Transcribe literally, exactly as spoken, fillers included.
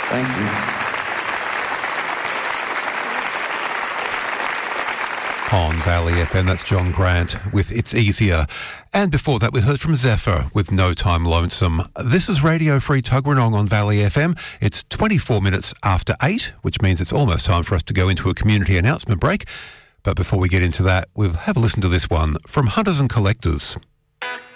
Thank you. On Valley F M, that's John Grant with It's Easier. And before that, we heard from Zephyr with No Time Lonesome. This is Radio Free Tuggeranong on Valley F M. It's twenty-four minutes after eight, which means it's almost time for us to go into a community announcement break. But before we get into that, we'll have a listen to this one from Hunters and Collectors.